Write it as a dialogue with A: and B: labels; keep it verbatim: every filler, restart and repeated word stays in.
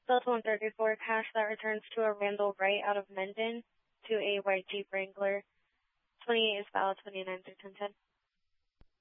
A: Delta one thirty-four, cash that returns to a Randall Wright out of Mendon to a white Jeep Wrangler. twenty-eight is valid, twenty-nine through ten ten.